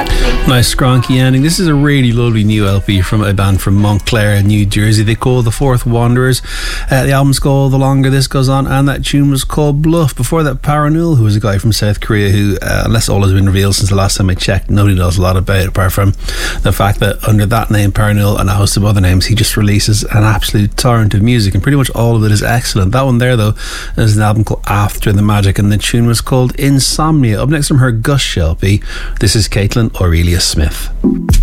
Nice scronky ending. This is a really lovely new LP from a band from Montclair, New Jersey. They call The Fourth Wanderers. The album's called The Longer This Goes On, and that tune was called Bluff. Before that, Paranul, who was a guy from South Korea who, unless all has been revealed since the last time I checked, nobody knows a lot about it, apart from the fact that under that name, Paranul, and a host of other names, he just releases an absolute torrent of music, and pretty much all of it is excellent. That one there, though, is an album called After the Magic, and the tune was called Insomnia. Up next from her Gush LP, this is Caitlin Aurelia Smith.